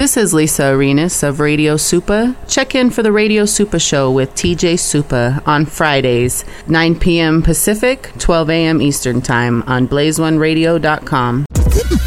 This is Lisa Arenas of Radio Supa. Check in for the Radio Supa Show with TJ Supa on Fridays, 9 p.m. Pacific, 12 a.m. Eastern Time on blaze1radio.com.